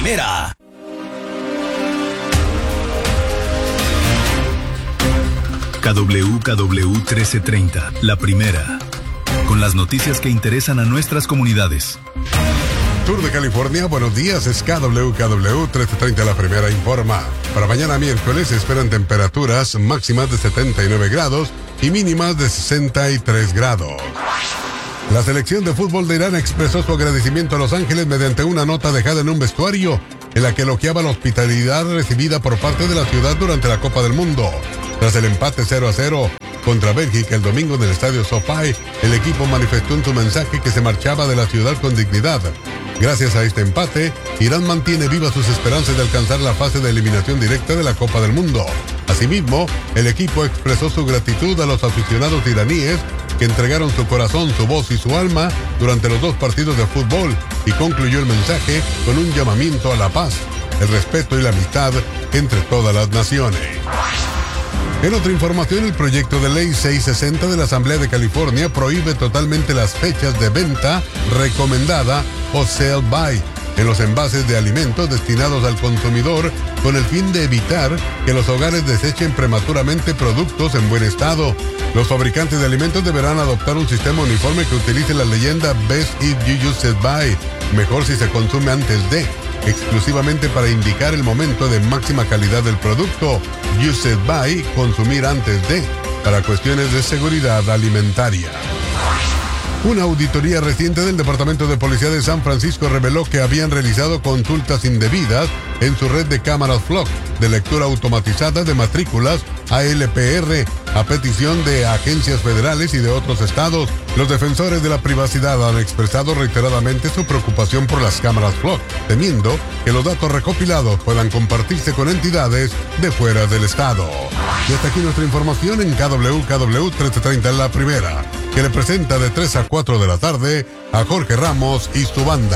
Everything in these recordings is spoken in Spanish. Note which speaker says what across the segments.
Speaker 1: primera.
Speaker 2: KWKW 1330, la primera. Con las noticias que interesan a nuestras comunidades.
Speaker 3: Sur de California, buenos días, es KWKW 1330, la primera informa. Para mañana miércoles se esperan temperaturas máximas de 79 grados y mínimas de 63 grados. La selección de fútbol de Irán expresó su agradecimiento a Los Ángeles mediante una nota dejada en un vestuario en la que elogiaba la hospitalidad recibida por parte de la ciudad durante la Copa del Mundo. Tras el empate 0-0 contra Bélgica el domingo en el estadio SoFi, el equipo manifestó en su mensaje que se marchaba de la ciudad con dignidad. Gracias a este empate, Irán mantiene vivas sus esperanzas de alcanzar la fase de eliminación directa de la Copa del Mundo. Asimismo, el equipo expresó su gratitud a los aficionados iraníes que entregaron su corazón, su voz y su alma durante los dos partidos de fútbol y concluyó el mensaje con un llamamiento a la paz, el respeto y la amistad entre todas las naciones. En otra información, el proyecto de ley 660 de la Asamblea de California prohíbe totalmente las fechas de venta recomendada o sell by en los envases de alimentos destinados al consumidor con el fin de evitar que los hogares desechen prematuramente productos en buen estado. Los fabricantes de alimentos deberán adoptar un sistema uniforme que utilice la leyenda Best If You Use It By, mejor si se consume antes de, exclusivamente para indicar el momento de máxima calidad del producto. Use It By, consumir antes de, para cuestiones de seguridad alimentaria. Una auditoría reciente del Departamento de Policía de San Francisco reveló que habían realizado consultas indebidas en su red de cámaras Flock de lectura automatizada de matrículas ALPR a petición de agencias federales y de otros estados. Los defensores de la privacidad han expresado reiteradamente su preocupación por las cámaras Flock, temiendo que los datos recopilados puedan compartirse con entidades de fuera del estado. Y hasta aquí nuestra información en KWKW 1330 en la primera, que le presenta de 3 a 4 de la tarde a Jorge Ramos y su banda.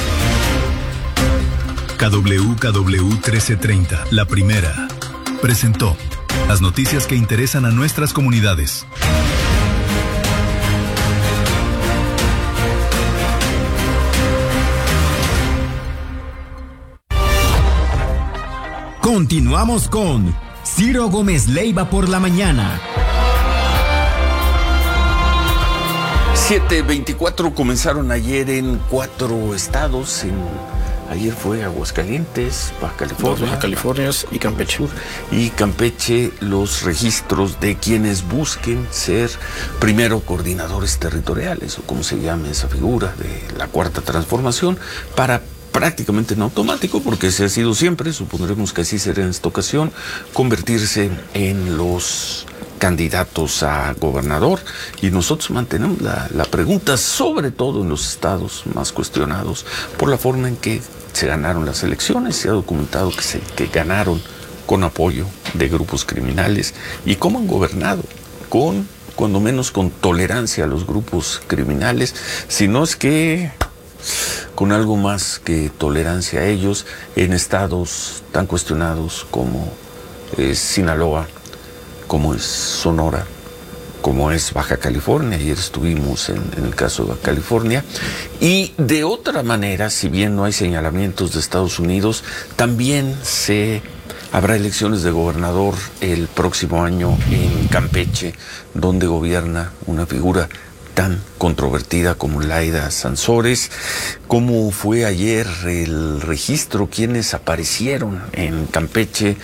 Speaker 2: KWKW 1330, la primera, presentó las noticias que interesan a nuestras comunidades.
Speaker 1: Continuamos con Ciro Gómez Leiva por la mañana.
Speaker 4: 7:24 comenzaron ayer en 4 estados. Ayer fue Aguascalientes, Baja California y Campeche. Y Campeche, los registros de quienes busquen ser primero coordinadores territoriales, o como se llame esa figura de la Cuarta Transformación, para prácticamente en automático, porque ese ha sido siempre, supondremos que así será en esta ocasión, convertirse en los candidatos a gobernador. Y nosotros mantenemos la pregunta, sobre todo en los estados más cuestionados por la forma en que se ganaron las elecciones. Se ha documentado que ganaron con apoyo de grupos criminales, y cómo han gobernado, cuando menos con tolerancia a los grupos criminales, si no es que con algo más que tolerancia a ellos, en estados tan cuestionados como Sinaloa, como es Sonora, como es Baja California. Ayer estuvimos en el caso de Baja California. Y de otra manera, si bien no hay señalamientos de Estados Unidos, también habrá elecciones de gobernador el próximo año en Campeche, donde gobierna una figura tan controvertida como Laida Sansores. ¿Cómo fue ayer el registro? ¿Quiénes aparecieron en Campeche?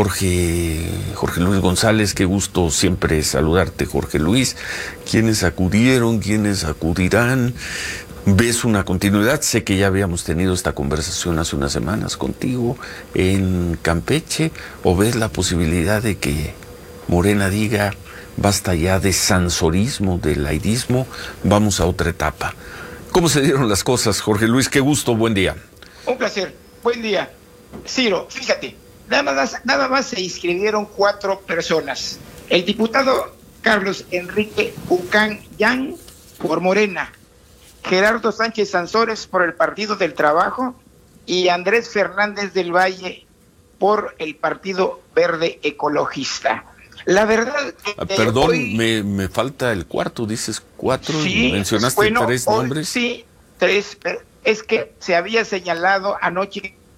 Speaker 4: Jorge Luis González, qué gusto siempre saludarte, Jorge Luis. ¿Quiénes acudieron? ¿Quiénes acudirán? ¿Ves una continuidad? Sé que ya habíamos tenido esta conversación hace unas semanas contigo en Campeche. ¿O ves la posibilidad de que Morena diga: basta ya de sansorismo, de laidismo, vamos a otra etapa? ¿Cómo se dieron las cosas, Jorge Luis? Qué gusto, buen día.
Speaker 5: Un placer, buen día. Ciro, fíjate, nada más se inscribieron 4 personas. El diputado Carlos Enrique Ucán Yan por Morena, Gerardo Sánchez Sansores por el Partido del Trabajo y Andrés Fernández del Valle por el Partido Verde Ecologista. La verdad...
Speaker 4: Perdón,
Speaker 5: hoy...
Speaker 4: me falta el cuarto, dices 4,
Speaker 5: sí,
Speaker 4: mencionaste 3 nombres.
Speaker 5: Sí, 3, pero es que se había señalado anoche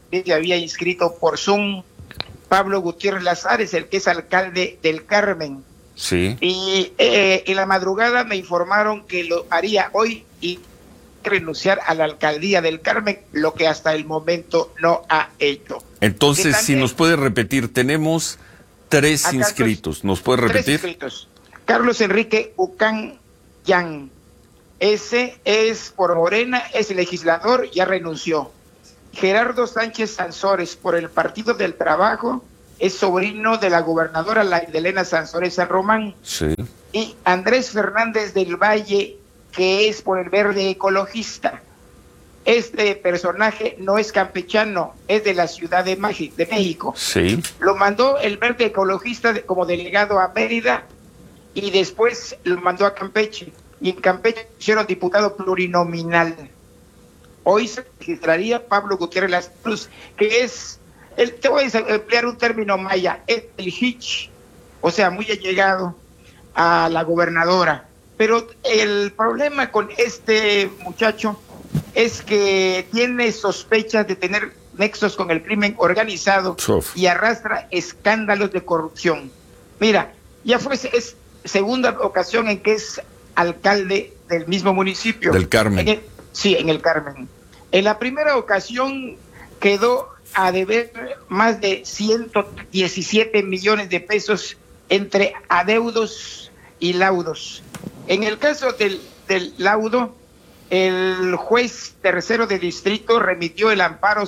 Speaker 5: se había inscrito por Zoom Pablo Gutiérrez Lazares, el que es alcalde del Carmen.
Speaker 4: Sí.
Speaker 5: Y en la madrugada me informaron que lo haría hoy y renunciar a la alcaldía del Carmen, lo que hasta el momento no ha hecho.
Speaker 4: Entonces, si nos puede repetir, tenemos 3 inscritos. ¿Nos puede repetir?
Speaker 5: 3 inscritos. Carlos Enrique Ucán Yan. Ese es por Morena, es legislador, ya renunció. Gerardo Sánchez Sansores, por el Partido del Trabajo, es sobrino de la gobernadora Elena Sansores San Román.
Speaker 4: Sí.
Speaker 5: Y Andrés Fernández del Valle, que es por el Verde Ecologista. Este personaje no es campechano, es de la Ciudad de México.
Speaker 4: Sí.
Speaker 5: Lo mandó el Verde Ecologista como delegado a Mérida y después lo mandó a Campeche. Y en Campeche hicieron diputado plurinominal. Hoy se registraría Pablo Gutiérrez Lazares, que es, te voy a emplear un término maya, es el hitch, o sea, muy allegado a la gobernadora. Pero el problema con este muchacho es que tiene sospechas de tener nexos con el crimen organizado y arrastra escándalos de corrupción. Mira, ya es segunda ocasión en que es alcalde del mismo municipio.
Speaker 4: Del Carmen.
Speaker 5: Sí, en el Carmen. En la primera ocasión quedó a deber más de 117 millones de pesos entre adeudos y laudos. En el caso del laudo, el juez tercero de distrito remitió el amparo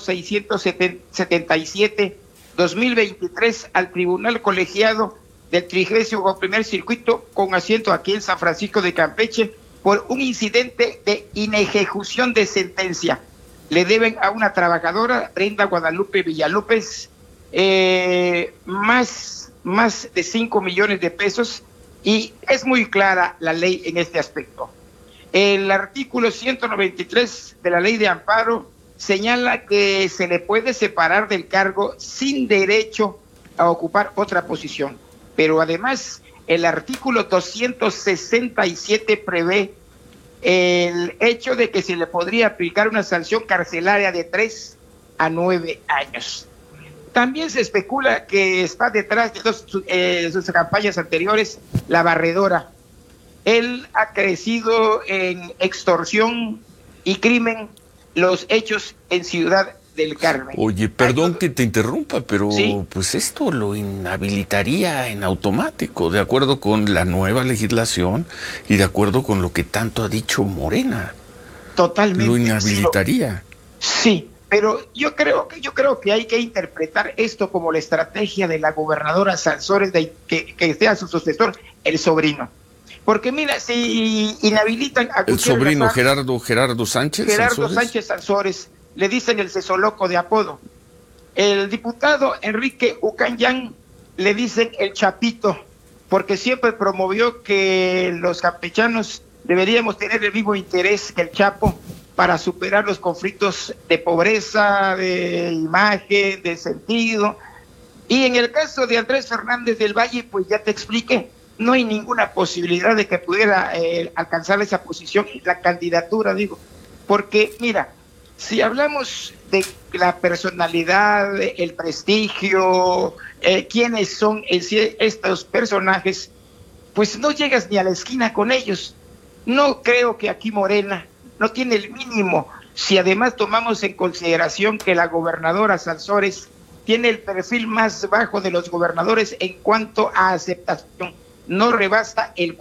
Speaker 5: 677-2023 al Tribunal Colegiado del 31º Circuito con asiento aquí en San Francisco de Campeche por un incidente de inejecución de sentencia. Le deben a una trabajadora, Brenda Guadalupe Villalópez, más de 5 millones de pesos, y es muy clara la ley en este aspecto. El artículo 193 de la ley de amparo señala que se le puede separar del cargo sin derecho a ocupar otra posición, pero además el artículo 267 prevé el hecho de que se le podría aplicar una sanción carcelaria de 3 a 9 años. También se especula que está detrás de sus campañas anteriores la barredora. Él ha crecido en extorsión y crimen, los hechos en Ciudad del Carmen.
Speaker 4: Oye, perdón que te interrumpa, pero
Speaker 5: ¿sí?
Speaker 4: Pues esto lo inhabilitaría en automático, de acuerdo con la nueva legislación y de acuerdo con lo que tanto ha dicho Morena.
Speaker 5: Totalmente.
Speaker 4: Lo inhabilitaría.
Speaker 5: Sí, pero yo creo que hay que interpretar esto como la estrategia de la gobernadora Sansores de que sea su sucesor, el sobrino. Porque mira, si inhabilitan a
Speaker 4: el sobrino Gerardo Sánchez
Speaker 5: Sansores, le dicen el cesoloco de apodo. El diputado Enrique Ucán le dicen el Chapito, porque siempre promovió que los campechanos deberíamos tener el mismo interés que el Chapo para superar los conflictos de pobreza, de imagen, de sentido. Y en el caso de Andrés Fernández del Valle, pues ya te expliqué, no hay ninguna posibilidad de que pudiera alcanzar esa posición, la candidatura, digo, porque mira, si hablamos de la personalidad, el prestigio, quiénes son estos personajes, pues no llegas ni a la esquina con ellos. No creo que aquí Morena no tiene el mínimo, si además tomamos en consideración que la gobernadora Sansores tiene el perfil más bajo de los gobernadores en cuanto a aceptación, no rebasa el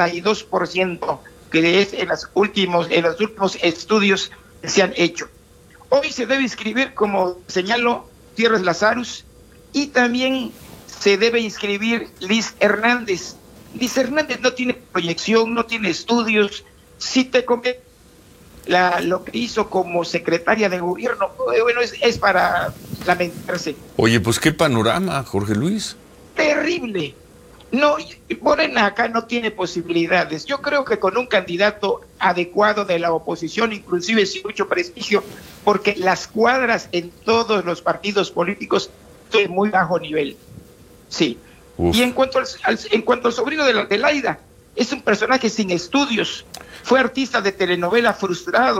Speaker 5: 42%, que es en los últimos estudios que se han hecho. Hoy se debe inscribir, como señaló Gutiérrez Lazares, y también se debe inscribir Liz Hernández. Liz Hernández no tiene proyección, no tiene estudios. Si te conviene lo que hizo como secretaria de gobierno, bueno, es para lamentarse.
Speaker 4: Oye, pues qué panorama, Jorge Luis.
Speaker 5: Terrible. No, Morena acá no tiene posibilidades. Yo creo que con un candidato adecuado de la oposición, inclusive sin mucho prestigio, porque las cuadras en todos los partidos políticos son de muy bajo nivel. Sí. Uf. Y en cuanto al sobrino de Laida, es un personaje sin estudios. Fue artista de telenovela frustrado.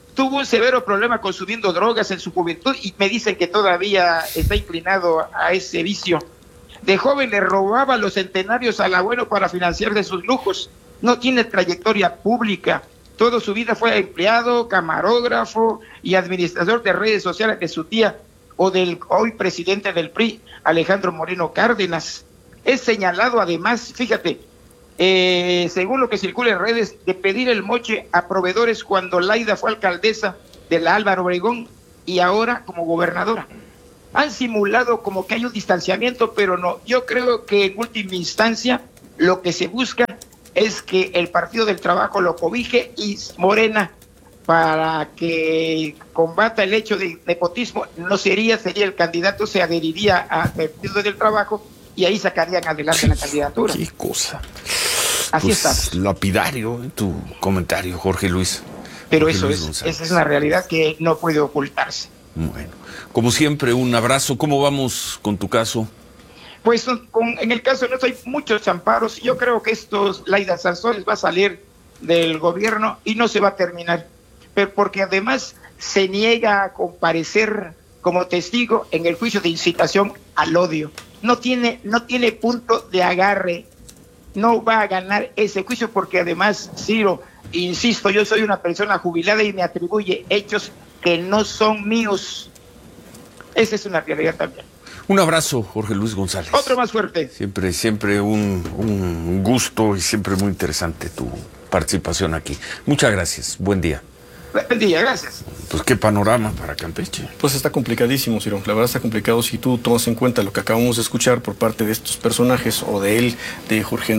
Speaker 5: tuvo un severo problema consumiendo drogas en su juventud y me dicen que todavía está inclinado a ese vicio. De joven le robaba los centenarios al abuelo para financiarse sus lujos. No tiene trayectoria pública. Toda su vida fue empleado, camarógrafo y administrador de redes sociales de su tía o del hoy presidente del PRI, Alejandro Moreno Cárdenas. Es señalado además, fíjate, según lo que circula en redes, de pedir el moche a proveedores cuando Laida fue alcaldesa de la Álvaro Obregón y ahora como gobernadora. Han simulado como que hay un distanciamiento, pero no. Yo creo que en última instancia lo que se busca es que el Partido del Trabajo lo cobije y Morena, para que combata el hecho de nepotismo, no sería el candidato, se adheriría al Partido del Trabajo y ahí sacarían adelante la candidatura.
Speaker 4: Qué cosa.
Speaker 5: Así
Speaker 4: pues,
Speaker 5: está.
Speaker 4: Lapidario en tu comentario, Jorge Luis.
Speaker 5: Pero
Speaker 4: Jorge
Speaker 5: eso
Speaker 4: Luis
Speaker 5: es,
Speaker 4: González.
Speaker 5: esa es una realidad que no puede ocultarse.
Speaker 4: Bueno, como siempre, un abrazo. ¿Cómo vamos con tu caso?
Speaker 5: Pues en el caso de nosotros hay muchos amparos. Yo creo que Laida Sansores va a salir del gobierno y no se va a terminar. Pero porque además se niega a comparecer como testigo en el juicio de incitación al odio. No tiene punto de agarre. No va a ganar ese juicio porque además, Ciro, insisto, yo soy una persona jubilada y me atribuye hechos que no son míos. Esa es una realidad también.
Speaker 4: Un abrazo, Jorge Luis González.
Speaker 5: Otro más fuerte.
Speaker 4: Siempre un gusto y siempre muy interesante tu participación aquí. Muchas gracias. Buen día.
Speaker 5: Buen día, gracias.
Speaker 4: Pues qué panorama para Campeche.
Speaker 6: Pues está complicadísimo, Ciro. La verdad está complicado si tú tomas en cuenta lo que acabamos de escuchar por parte de estos personajes o de él, de Jorge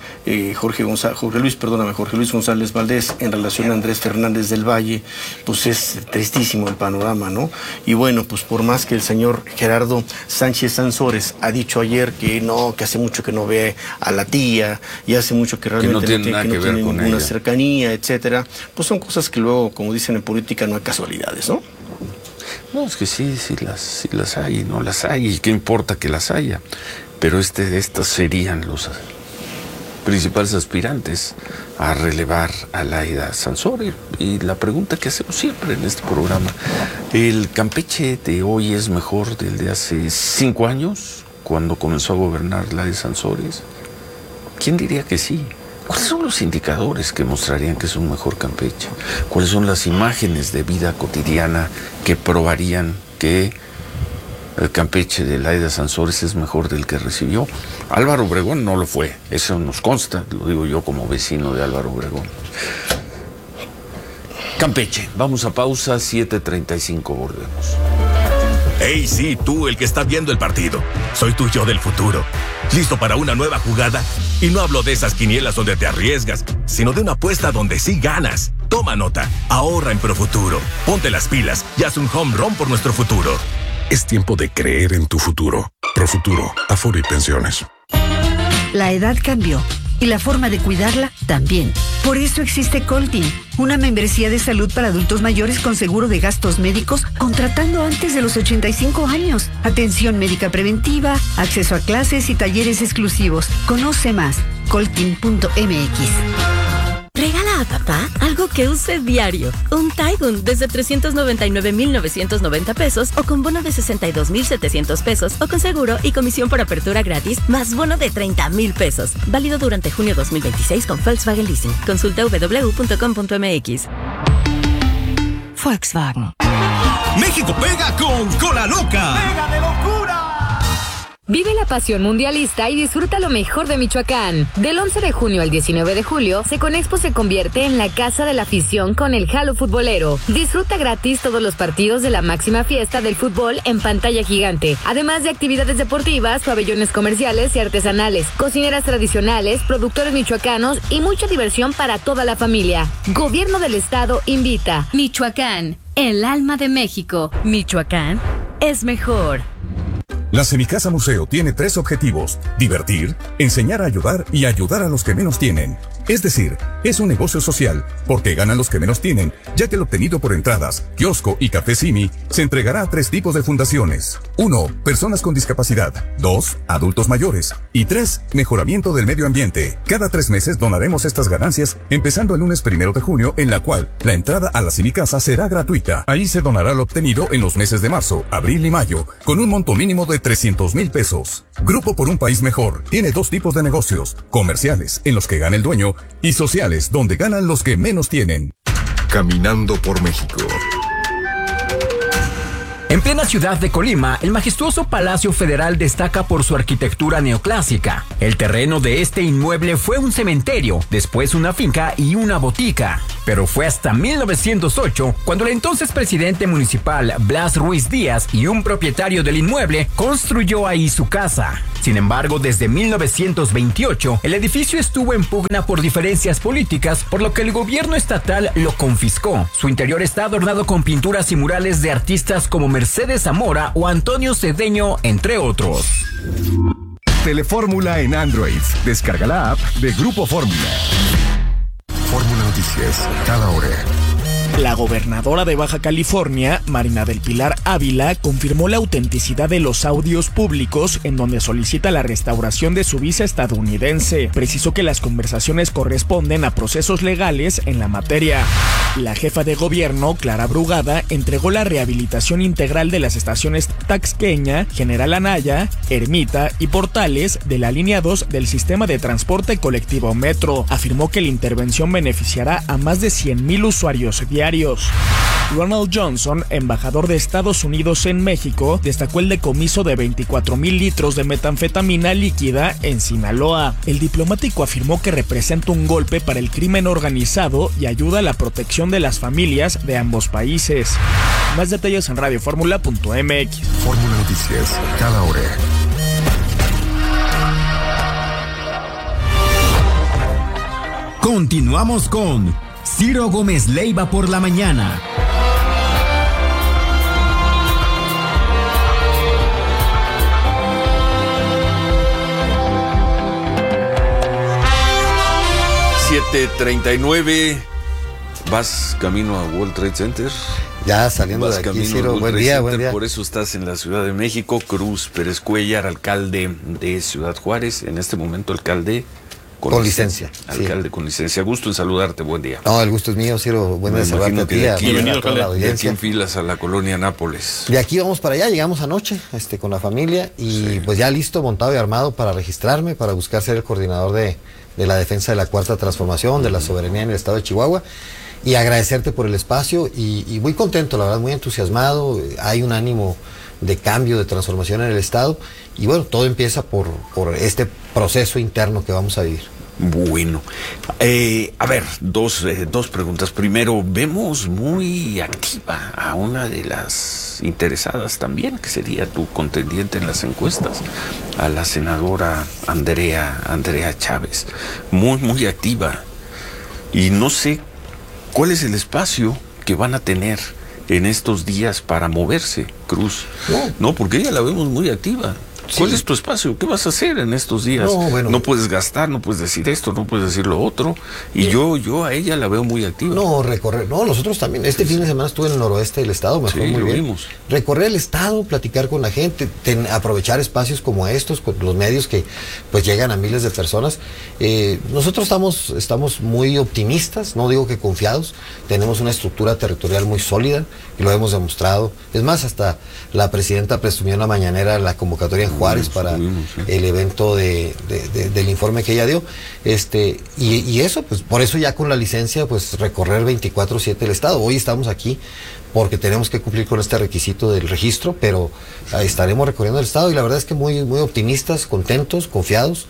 Speaker 6: Luis González Valdés en relación a Andrés Fernández del Valle. Pues es tristísimo el panorama, ¿no? Y bueno, pues por más que el señor Gerardo Sánchez Sansores ha dicho ayer que no, que hace mucho que no ve a la tía y hace mucho que realmente
Speaker 4: no tiene
Speaker 6: ninguna cercanía, etcétera, pues son cosas que luego, como dicen en política, no hay casualidades, ¿no?
Speaker 4: No, es que sí las hay, no las hay, y qué importa que las haya. Pero estos serían los principales aspirantes a relevar a Laida Sansores. Y la pregunta que hacemos siempre en este programa, ¿el Campeche de hoy es mejor del de hace 5 años, cuando comenzó a gobernar Laida Sansores? ¿Quién diría que sí? ¿Cuáles son los indicadores que mostrarían que es un mejor Campeche? ¿Cuáles son las imágenes de vida cotidiana que probarían que el Campeche de Laida Sansores es mejor del que recibió? Álvaro Obregón no lo fue, eso nos consta, lo digo yo como vecino de Álvaro Obregón. Campeche, vamos a pausa, 7:35, volvemos.
Speaker 7: Hey, sí, tú, el que está viendo el partido. Soy tu yo del futuro. ¿Listo para una nueva jugada? Y no hablo de esas quinielas donde te arriesgas, sino de una apuesta donde sí ganas. Toma nota, ahorra en Profuturo. Ponte las pilas y haz un home run por nuestro futuro.
Speaker 8: Es tiempo de creer en tu futuro. Profuturo, Afore y Pensiones.
Speaker 9: La edad cambió y la forma de cuidarla también. Por eso existe Coltin, una membresía de salud para adultos mayores con seguro de gastos médicos contratando antes de los 85 años. Atención médica preventiva, acceso a clases y talleres exclusivos. Conoce más, coltin.mx.
Speaker 10: Regala a papá algo que use diario. Un Taigun desde 399,990 pesos o con bono de 62,700 pesos o con seguro y comisión por apertura gratis más bono de 30,000 pesos. Válido durante junio 2026 con Volkswagen Leasing. Consulta www.com.mx.
Speaker 9: Volkswagen.
Speaker 1: México pega con Cola Loca. ¡Pega de locura!
Speaker 11: Vive la pasión mundialista y disfruta lo mejor de Michoacán. Del 11 de junio al 19 de julio, Seconexpo se convierte en la casa de la afición con el Jalo Futbolero. Disfruta gratis todos los partidos de la máxima fiesta del fútbol en pantalla gigante. Además de actividades deportivas, pabellones comerciales y artesanales, cocineras tradicionales, productores michoacanos y mucha diversión para toda la familia. Gobierno del Estado invita.
Speaker 12: Michoacán, el alma de México. Michoacán es mejor.
Speaker 8: La Semicasa Museo tiene 3 objetivos: divertir, enseñar a ayudar y ayudar a los que menos tienen. Es decir, es un negocio social, porque ganan los que menos tienen, ya que lo obtenido por entradas, kiosco y café Simi se entregará a 3 tipos de fundaciones. 1. Personas con discapacidad. 2. Adultos mayores. Y 3. Mejoramiento del medio ambiente. Cada 3 meses donaremos estas ganancias, empezando el lunes 1 de junio, en la cual la entrada a la Simicasa será gratuita. Ahí se donará lo obtenido en los meses de marzo, abril y mayo, con un monto mínimo de 300,000 pesos. Grupo por un País Mejor tiene 2 tipos de negocios: comerciales, en los que gana el dueño, y sociales, donde ganan los que menos tienen.
Speaker 2: Caminando por México.
Speaker 13: En plena ciudad de Colima, el majestuoso Palacio Federal destaca por su arquitectura neoclásica. El terreno de este inmueble fue un cementerio, después una finca y una botica. Pero fue hasta 1908 cuando el entonces presidente municipal Blas Ruiz Díaz y un propietario del inmueble construyó ahí su casa. Sin embargo, desde 1928, el edificio estuvo en pugna por diferencias políticas, por lo que el gobierno estatal lo confiscó. Su interior está adornado con pinturas y murales de artistas como Mercedes Zamora o Antonio Cedeño, entre otros.
Speaker 2: Telefórmula en Android. Descarga la app de Grupo Fórmula. Fórmula Noticias, cada hora.
Speaker 14: La gobernadora de Baja California, Marina del Pilar Ávila, confirmó la autenticidad de los audios públicos en donde solicita la restauración de su visa estadounidense. Precisó que las conversaciones corresponden a procesos legales en la materia. La jefa de gobierno, Clara Brugada, entregó la rehabilitación integral de las estaciones Taxqueña, General Anaya, Ermita y Portales de la línea 2 del sistema de transporte colectivo Metro. Afirmó que la intervención beneficiará a más de 100,000 usuarios diarios. Ronald Johnson, embajador de Estados Unidos en México, destacó el decomiso de 24,000 litros de metanfetamina líquida en Sinaloa. El diplomático afirmó que representa un golpe para el crimen organizado y ayuda a la protección de las familias de ambos países. Más detalles en radioformula.mx.
Speaker 2: Fórmula Noticias, cada hora.
Speaker 1: Continuamos con Ciro Gómez Leiva por la mañana.
Speaker 4: $7:39. ¿Vas camino a World Trade Center?
Speaker 15: Ya saliendo de aquí, Ciro. Buen día, buen día.
Speaker 4: Por eso estás en la Ciudad de México. Cruz Pérez Cuellar, alcalde de Ciudad Juárez. En este momento, alcalde
Speaker 15: con licencia.
Speaker 4: Alcalde con licencia. Gusto en saludarte, buen día.
Speaker 15: No, el gusto es mío, Ciro. Buen día saludarte a ti.
Speaker 4: Bienvenido, alcalde. De aquí en filas a la colonia Nápoles.
Speaker 15: De aquí vamos para allá, llegamos anoche con la familia y pues ya listo, montado y armado para registrarme, para buscar ser el coordinador de la defensa de la Cuarta Transformación, de la soberanía en el estado de Chihuahua. Y agradecerte por el espacio y muy contento, la verdad, muy entusiasmado. Hay un ánimo de cambio, de transformación en el estado y bueno, todo empieza por este proceso interno que vamos a vivir.
Speaker 4: Bueno, a ver, dos preguntas. Primero, vemos muy activa a una de las interesadas también, que sería tu contendiente en las encuestas, a la senadora Andrea Chávez, muy activa. Y no sé cuál es el espacio que van a tener en estos días para moverse, Cruz. No, porque ella la vemos muy activa. ¿Cuál es tu espacio? ¿Qué vas a hacer en estos días? No puedes gastar, no puedes decir esto, no puedes decir lo otro. Y yo a ella la veo muy activa.
Speaker 15: Recorrer. Nosotros también. Este fin de semana estuve en el noroeste del estado, me fue muy bien. Vimos. Recorrer el estado, platicar con la gente, aprovechar espacios como estos, con los medios que pues llegan a miles de personas. Nosotros estamos muy optimistas, no digo que confiados. Tenemos una estructura territorial muy sólida y lo hemos demostrado. Es más, hasta la presidenta presumió en la mañanera la convocatoria en Juárez para el evento del informe que ella dio, y eso, pues por eso ya con la licencia, pues recorrer 24/7 el estado. Hoy estamos aquí porque tenemos que cumplir con este requisito del registro, pero estaremos recorriendo el estado y la verdad es que muy optimistas, contentos, confiados,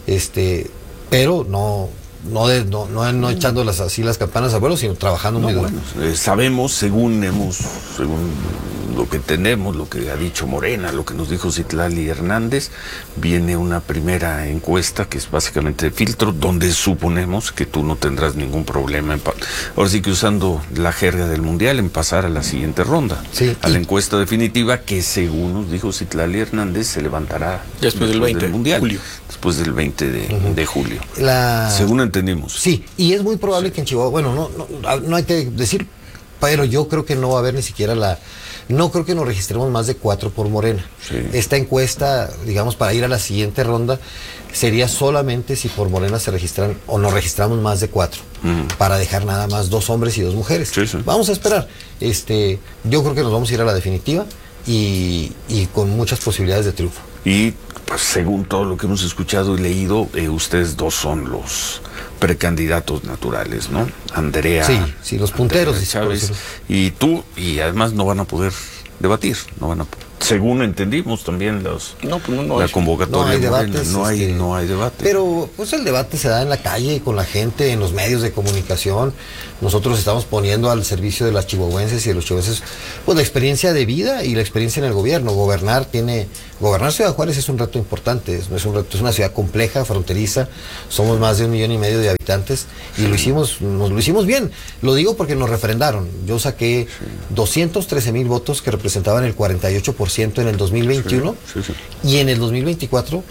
Speaker 15: pero no echando las campanas al vuelo, sino trabajando muy duro.
Speaker 4: Sabemos, según lo que tenemos, lo que ha dicho Morena, lo que nos dijo Citlali Hernández, viene una primera encuesta que es básicamente de filtro, donde suponemos que tú no tendrás ningún problema, ahora sí que usando la jerga del Mundial, en pasar a la siguiente ronda, a la encuesta definitiva que según nos dijo Citlali Hernández se levantará
Speaker 6: después del 20
Speaker 4: del Mundial,
Speaker 6: julio.
Speaker 4: Después del 20 de julio, según entendimos.
Speaker 15: Sí, y es muy probable que en Chihuahua, bueno, no hay que decir, pero yo creo que no va a haber ni siquiera no creo que nos registremos más de 4 por Morena. Sí. Esta encuesta, digamos, para ir a la siguiente ronda, sería solamente si por Morena se registran o nos registramos más de 4, para dejar nada más 2 hombres y 2 mujeres. Sí. Vamos a esperar. Yo creo que nos vamos a ir a la definitiva y con muchas posibilidades de triunfo.
Speaker 4: Y pues, según todo lo que hemos escuchado y leído, ustedes 2 son los precandidatos naturales, ¿no? Andrea.
Speaker 15: Sí, los punteros.
Speaker 4: Andrea Chávez y tú, y además no van a poder debatir, según entendimos también la convocatoria.
Speaker 15: No hay debates.
Speaker 4: No hay debate.
Speaker 15: Pero pues el debate se da en la calle, con la gente, en los medios de comunicación. Nosotros estamos poniendo al servicio de las chihuahuenses y de los chihuahuenses pues la experiencia de vida y la experiencia en el gobierno. Gobernar Ciudad Juárez es un reto importante, es una ciudad compleja, fronteriza, somos más de 1,5 millones de habitantes y nos lo hicimos bien. Lo digo porque nos refrendaron. Yo saqué 213,000 votos que representaban el 48% en el 2021 y en el 2024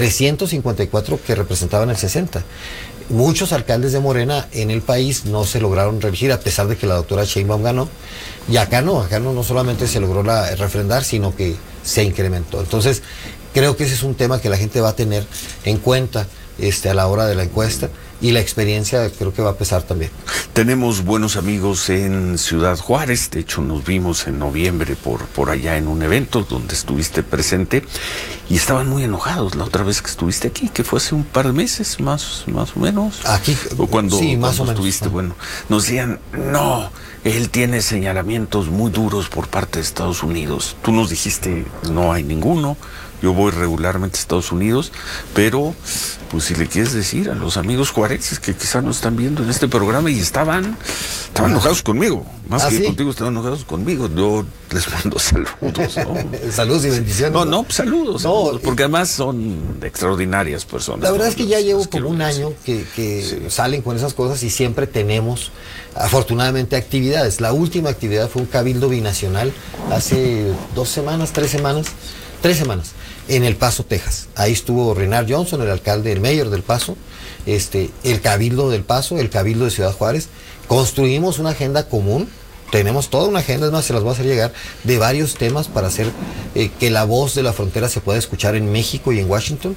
Speaker 15: 354 que representaban el 60%. Muchos alcaldes de Morena en el país no se lograron reelegir a pesar de que la doctora Sheinbaum ganó, y acá no solamente se logró refrendar, sino que se incrementó. Entonces creo que ese es un tema que la gente va a tener en cuenta a la hora de la encuesta, y la experiencia creo que va a pesar también.
Speaker 4: Tenemos buenos amigos en Ciudad Juárez, de hecho nos vimos en noviembre por allá en un evento donde estuviste presente y estaban muy enojados la otra vez que estuviste aquí, que fue hace un par de meses más o menos.
Speaker 15: Aquí,
Speaker 4: o cuando
Speaker 15: más o menos
Speaker 4: estuviste, bueno, nos decían, no, él tiene señalamientos muy duros por parte de Estados Unidos. Tú nos dijiste, no hay ninguno. Yo voy regularmente a Estados Unidos, pero pues si le quieres decir a los amigos juarenses que quizá nos están viendo en este programa y estaban enojados conmigo, más que contigo, estaban enojados conmigo. Yo les mando saludos, ¿no?
Speaker 15: Saludos y bendiciones.
Speaker 4: No, saludos, porque además son extraordinarias personas.
Speaker 15: La verdad es que ya llevo como un año que salen con esas cosas y siempre tenemos, afortunadamente, actividades. La última actividad fue un cabildo binacional hace 3 semanas, en El Paso, Texas. Ahí estuvo Renard Johnson, el alcalde, el mayor del Paso, el cabildo del Paso, el cabildo de Ciudad Juárez. Construimos una agenda común, tenemos toda una agenda, es más, se las voy a hacer llegar, de varios temas para hacer que la voz de la frontera se pueda escuchar en México y en Washington.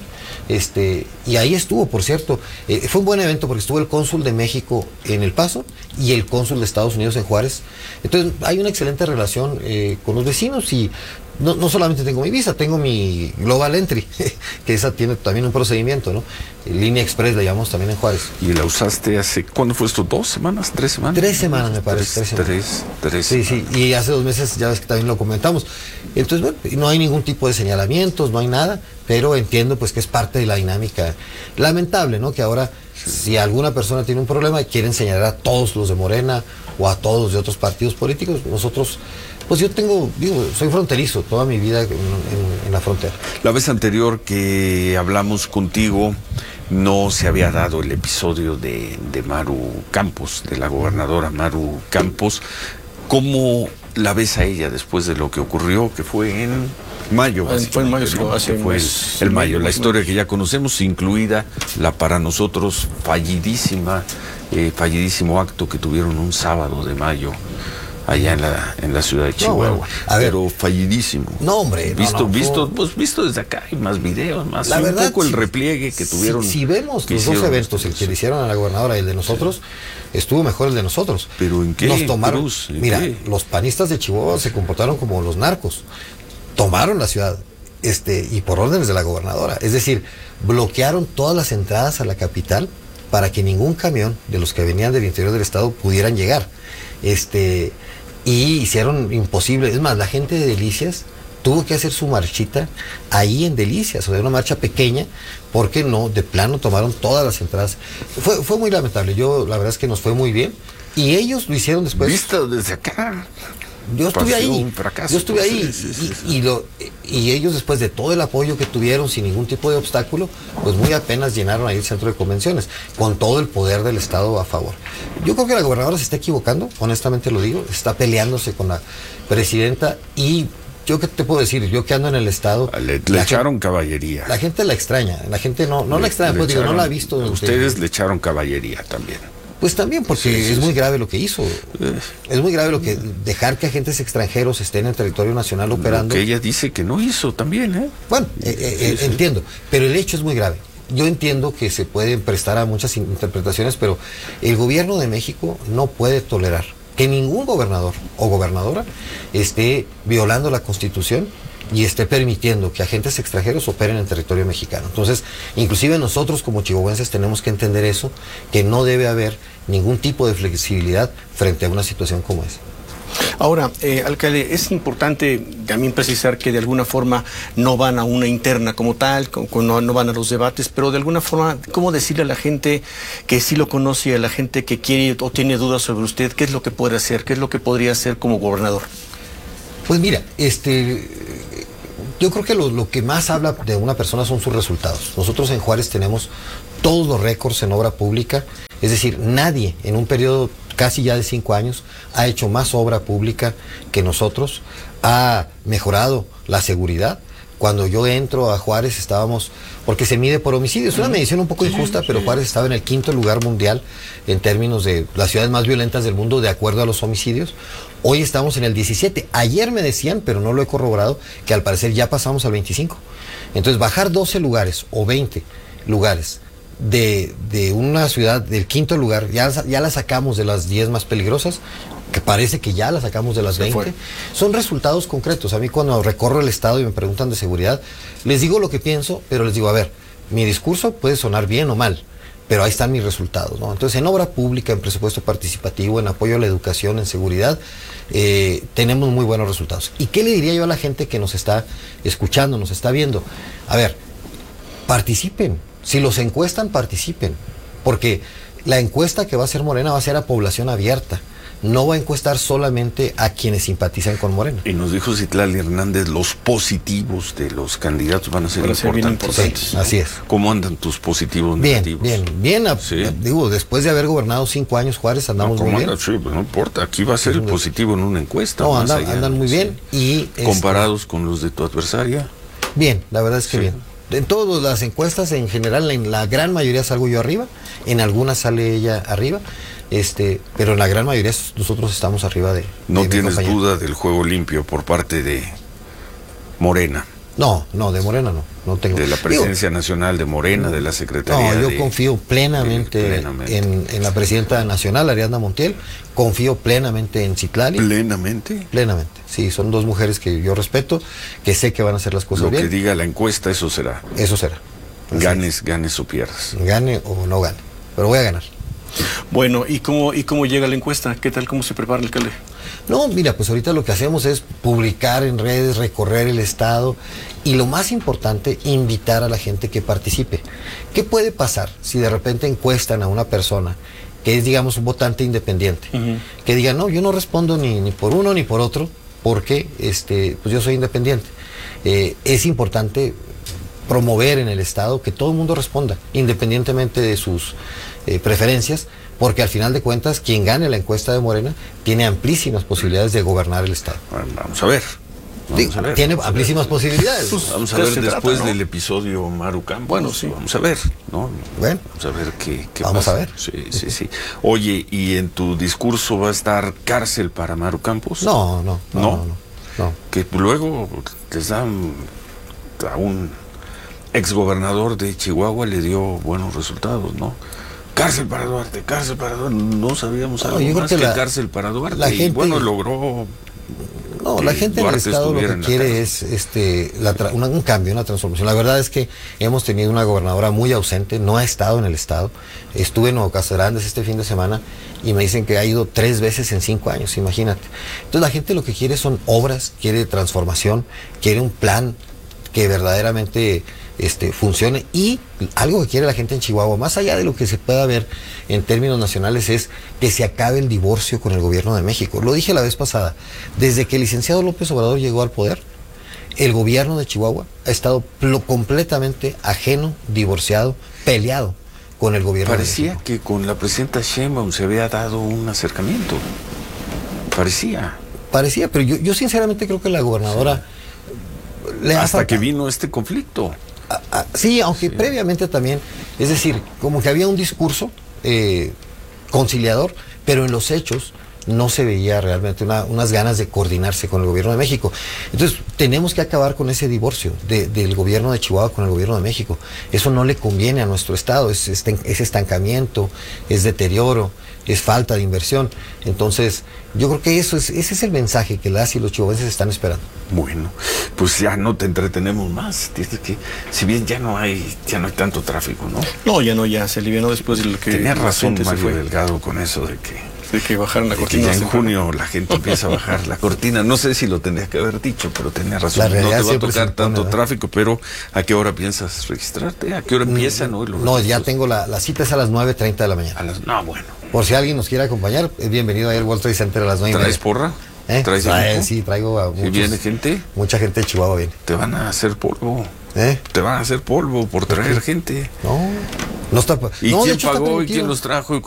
Speaker 15: Y ahí estuvo, por cierto, fue un buen evento porque estuvo el cónsul de México en El Paso y el cónsul de Estados Unidos en Juárez. Entonces hay una excelente relación con los vecinos, y no solamente tengo mi visa, tengo mi Global Entry, que esa tiene también un procedimiento, ¿no? Línea Express la llamamos también en Juárez.
Speaker 4: ¿Y la usaste ¿cuándo fue esto? ¿2 semanas? ¿3 semanas?
Speaker 15: 3 semanas me parece. 3 sí, y hace 2 meses ya ves que también lo comentamos. Entonces, bueno, no hay ningún tipo de señalamientos, no hay nada, pero entiendo pues que es parte de la dinámica. Lamentable, ¿no? Que ahora, si alguna persona tiene un problema y quieren señalar a todos los de Morena o a todos de otros partidos políticos, nosotros... Pues yo soy fronterizo, toda mi vida en la frontera.
Speaker 4: La vez anterior que hablamos contigo no se había dado el episodio de Maru Campos, de la gobernadora Maru Campos. ¿Cómo la ves a ella después de lo que ocurrió, que fue en mayo?
Speaker 6: Fue en mayo,
Speaker 4: ¿no? Fue el mayo, la historia que ya conocemos, incluida la para nosotros fallidísimo acto que tuvieron un sábado de mayo allá en la ciudad de Chihuahua. Pero fallidísimo.
Speaker 15: No, hombre.
Speaker 4: Visto desde acá, hay más videos, más la verdad, un poco el repliegue que tuvieron.
Speaker 15: Si vemos los 2 eventos, el que le hicieron a la gobernadora y el de nosotros, estuvo mejor el de nosotros.
Speaker 4: ¿Pero en qué?
Speaker 15: Nos tomaron, los panistas de Chihuahua se comportaron como los narcos. Tomaron la ciudad, y por órdenes de la gobernadora. Es decir, bloquearon todas las entradas a la capital para que ningún camión de los que venían del interior del estado pudieran llegar. Y hicieron imposible. Es más, la gente de Delicias tuvo que hacer su marchita ahí en Delicias, o sea, una marcha pequeña, porque no, de plano tomaron todas las entradas. Fue muy lamentable. La verdad es que nos fue muy bien. Y ellos lo hicieron después.
Speaker 4: Visto desde acá.
Speaker 15: Yo estuve ahí.
Speaker 4: Un fracaso,
Speaker 15: yo estuve ahí. Y ellos, después de todo el apoyo que tuvieron sin ningún tipo de obstáculo, pues muy apenas llenaron ahí el centro de convenciones, con todo el poder del Estado a favor. Yo creo que la gobernadora se está equivocando, honestamente lo digo, está peleándose con la presidenta. Y yo qué te puedo decir, yo que ando en el Estado.
Speaker 4: Le echaron caballería.
Speaker 15: La gente la extraña, la gente no la extraña, pues digo, no la ha visto.
Speaker 4: Ustedes le echaron caballería también.
Speaker 15: Pues también, porque es muy grave lo que hizo. Es muy grave lo que dejar que agentes extranjeros estén en territorio nacional operando.
Speaker 4: Que ella dice que no hizo también, ¿eh?
Speaker 15: Bueno, entiendo, pero el hecho es muy grave. Yo entiendo que se pueden prestar a muchas interpretaciones, pero el gobierno de México no puede tolerar que ningún gobernador o gobernadora esté violando la Constitución y esté permitiendo que agentes extranjeros operen en territorio mexicano. Entonces, inclusive nosotros como chihuahuenses tenemos que entender eso, que no debe haber ningún tipo de flexibilidad frente a una situación como esa.
Speaker 6: Ahora, alcalde, es importante también precisar que de alguna forma no van a una interna como tal, no van a los debates, pero de alguna forma, ¿cómo decirle a la gente que sí lo conoce, a la gente que quiere o tiene dudas sobre usted, qué es lo que puede hacer, qué es lo que podría hacer como gobernador?
Speaker 15: Pues mira, yo creo que lo que más habla de una persona son sus resultados. Nosotros en Juárez tenemos todos los récords en obra pública, es decir, nadie en un periodo casi ya de 5 años ha hecho más obra pública que nosotros, ha mejorado la seguridad. Cuando yo entro a Juárez estábamos, porque se mide por homicidios, es una medición un poco injusta, pero Juárez estaba en el 5º lugar mundial en términos de las ciudades más violentas del mundo de acuerdo a los homicidios. Hoy estamos en el 17. Ayer me decían, pero no lo he corroborado, que al parecer ya pasamos al 25. Entonces bajar 12 lugares o 20 lugares de una ciudad del 5º lugar, ya la sacamos de las 10 más peligrosas, que parece que ya la sacamos de las 20, son resultados concretos. A mí cuando recorro el estado y me preguntan de seguridad, les digo lo que pienso, pero les digo, a ver, mi discurso puede sonar bien o mal, pero ahí están mis resultados, ¿no? Entonces, en obra pública, en presupuesto participativo, en apoyo a la educación, en seguridad, tenemos muy buenos resultados. ¿Y qué le diría yo a la gente que nos está escuchando, nos está viendo? A ver, participen. Si los encuestan, participen. Porque la encuesta que va a hacer Morena va a ser a población abierta. No va a encuestar solamente a quienes simpatizan con Morena.
Speaker 4: Y nos dijo Citlali Hernández, los positivos de los candidatos van a ser importantes.
Speaker 15: Sí, así es.
Speaker 4: ¿Cómo andan tus positivos negativos?
Speaker 15: Bien. Digo, después de haber gobernado 5 años Juárez, andamos muy bien.
Speaker 4: Sí, pues no importa, aquí va a ser el positivo en una encuesta.
Speaker 15: No, andan muy bien. Y
Speaker 4: comparados con los de tu adversaria.
Speaker 15: Bien, la verdad es que bien. En todas las encuestas, en general, en la gran mayoría salgo yo arriba, en algunas sale ella arriba, pero en la gran mayoría nosotros estamos arriba de
Speaker 4: ¿No tienes duda del juego limpio por parte de Morena?
Speaker 15: No, de Morena no tengo.
Speaker 4: De la presidencia nacional de Morena, de la Secretaría.
Speaker 15: No, yo confío plenamente en la presidenta nacional, Ariadna Montiel, confío plenamente en Citlali.
Speaker 4: ¿Plenamente?
Speaker 15: Plenamente, sí, son 2 mujeres que yo respeto, que sé que van a hacer las cosas bien.
Speaker 4: Lo que diga la encuesta, eso será.
Speaker 15: Eso será.
Speaker 4: Ganes o pierdas.
Speaker 15: Gane o no gane, pero voy a ganar.
Speaker 6: Bueno, ¿y cómo llega la encuesta? ¿Qué tal, cómo se prepara el alcalde?
Speaker 15: No, mira, pues ahorita lo que hacemos es publicar en redes, recorrer el estado y lo más importante, invitar a la gente que participe. ¿Qué puede pasar si de repente encuestan a una persona que es, digamos, un votante independiente? Que diga, no, yo no respondo ni por uno ni por otro, porque pues yo soy independiente. Es importante promover en el estado que todo el mundo responda, independientemente de sus preferencias, porque al final de cuentas, quien gane la encuesta de Morena tiene amplísimas posibilidades de gobernar el estado.
Speaker 4: Bueno, vamos a ver.
Speaker 15: Tiene amplísimas posibilidades.
Speaker 4: Vamos a ver después del episodio Maru Campos.
Speaker 6: Bueno, sí.
Speaker 4: Vamos a ver, ¿no?
Speaker 15: Bueno.
Speaker 4: Vamos a ver qué
Speaker 15: vamos
Speaker 4: pasa.
Speaker 15: A ver.
Speaker 4: Sí. Oye, ¿y en tu discurso va a estar cárcel para Maru Campos?
Speaker 15: No.
Speaker 4: Que luego les dan a un exgobernador de Chihuahua le dio buenos resultados, ¿no? Cárcel para Duarte, no sabíamos algo más que cárcel para Duarte.
Speaker 15: La gente,
Speaker 4: logró.
Speaker 15: No, la gente en el estado lo que quiere es un cambio, una transformación. La verdad es que hemos tenido una gobernadora muy ausente, no ha estado en el estado. Estuve en Nuevo Casagrandes este fin de semana y me dicen que ha ido 3 veces en 5 años, imagínate. Entonces la gente lo que quiere son obras, quiere transformación, quiere un plan que verdaderamente funcione. Y algo que quiere la gente en Chihuahua, más allá de lo que se pueda ver en términos nacionales, es que se acabe el divorcio con el gobierno de México. Lo dije la vez pasada, desde que el licenciado López Obrador llegó al poder, el gobierno de Chihuahua ha estado completamente ajeno, divorciado, peleado con el gobierno de México.
Speaker 4: Parecía que con la presidenta Sheinbaum se había dado un acercamiento. Parecía, pero
Speaker 15: yo sinceramente creo que la gobernadora...
Speaker 4: Hasta que vino este conflicto.
Speaker 15: Sí, aunque previamente también, es decir, como que había un discurso conciliador, pero en los hechos no se veía realmente unas ganas de coordinarse con el gobierno de México. Entonces, tenemos que acabar con ese divorcio del gobierno de Chihuahua con el gobierno de México. Eso no le conviene a nuestro estado, es estancamiento, es deterioro, es falta de inversión. Entonces, yo creo que ese es el mensaje que las y los chihuahuenses están esperando.
Speaker 4: Bueno, pues ya no te entretenemos más. Dices que, si bien ya no hay tanto tráfico, ¿no?
Speaker 6: No, ya se alivianó después de lo que...
Speaker 4: Tenía razón Mario Delgado con eso de que bajaron la cortina. Que ya en junio la gente empieza a bajar la cortina. No sé si lo tendría que haber dicho, pero tenía razón. No te va a tocar tanto tráfico, pero ¿a qué hora piensas registrarte? ¿A qué hora empiezan hoy los
Speaker 15: No, ya tengo la cita, es a las 9:30 de la mañana.
Speaker 4: No, bueno.
Speaker 15: Por si alguien nos quiere acompañar, es bienvenido a ir al World Trade Center a las 9:30.
Speaker 4: ¿Traes porra? ¿Traes equipo?
Speaker 15: Sí, traigo a muchos.
Speaker 4: ¿Y viene gente?
Speaker 15: Mucha gente de Chihuahua viene.
Speaker 4: Te van a hacer polvo. Te van a hacer polvo por traer gente.
Speaker 15: No está...
Speaker 4: ¿Y quién pagó y quién los trajo?